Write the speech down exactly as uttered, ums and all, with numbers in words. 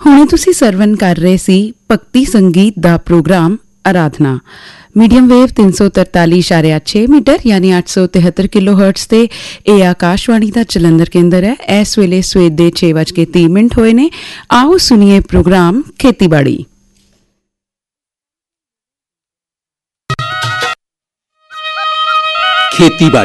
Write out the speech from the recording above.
ਹੁਣੇ ਤੁਸੀਂ ਸਰਵਨ ਕਰ ਰਹੇ ਸੀ ਭਗਤੀ ਸੰਗੀਤ ਦਾ ਪ੍ਰੋਗਰਾਮ ਆਰਾਧਨਾ मीडियम वेव तीन सौ तरताली इशारे छे मीटर यानी आठ सौ तिहत्तर किलो हर्ट्स से यह आकाशवाणी का जलंधर केंद्र है। इस वेले सवेर दे छे बज के तीह मिनट होए ने। आओ सुनिए प्रोग्राम खेतीबाड़ी। खेतीबाड़ी